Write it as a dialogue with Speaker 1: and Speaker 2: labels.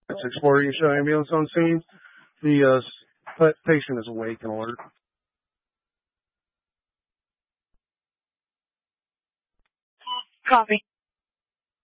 Speaker 1: Explorer, you show ambulance on scene. The patient is awake and alert.
Speaker 2: Copy.